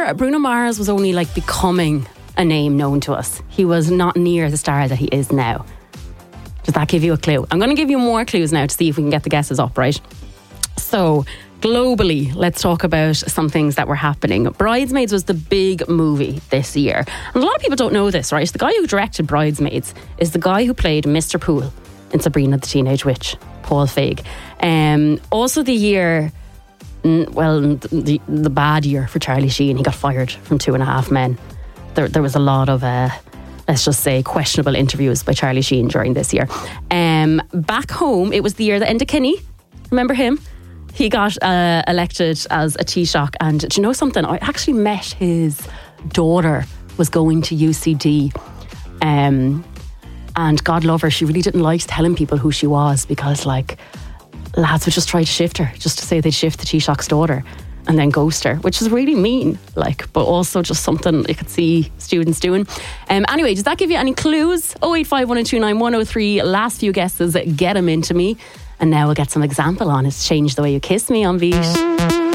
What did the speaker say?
before Bruno Mars was only like becoming a name known to us. He was not near the star that he is now. Does that give you a clue? I'm going to give you more clues now to see if we can get the guesses up, right? So, globally, let's talk about some things that were happening. Bridesmaids was the big movie this year. And a lot of people don't know this, right? The guy who directed Bridesmaids is the guy who played Mr. Poole in Sabrina the Teenage Witch, Paul Feig. Also the year, the bad year for Charlie Sheen. He got fired from 2.5 Men. There was a lot of, let's just say, questionable interviews by Charlie Sheen during this year. Back home, it was the year that Enda Kenny, remember him? He got elected as a Taoiseach, and do you know something? I actually met his daughter, was going to UCD, and God love her, she really didn't like telling people who she was, because like lads would just try to shift her, just to say they'd shift the Taoiseach's daughter and then ghost her, which is really mean, like, but also just something you could see students doing. Anyway, does that give you any clues? 085 1029 103, last few guesses, get them into me. And now we'll get some example on It's Changed the Way You Kiss Me on Beat.